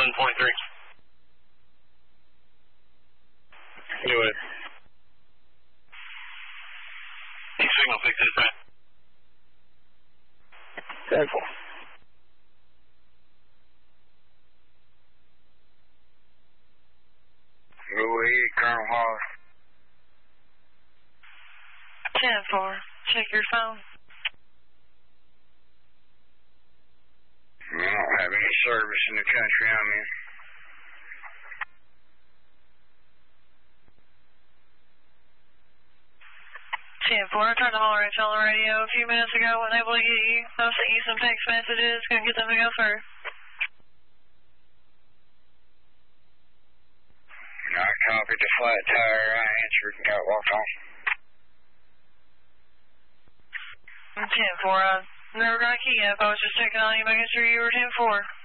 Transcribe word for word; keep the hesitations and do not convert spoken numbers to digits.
one point three. Do it. Signal six is right. ten four. Go ahead, Colonel Hall. ten four. Check your phone. I don't have any service in the country I'm in. ten four, I tried to holler at you on the radio a few minutes ago. Wasn't able to get you. I sent you some text messages. Gonna get them to go through. I copied the flat tire. I answered and got walked on. ten four, I never got a key up. I was just checking on you, making sure you were ten four.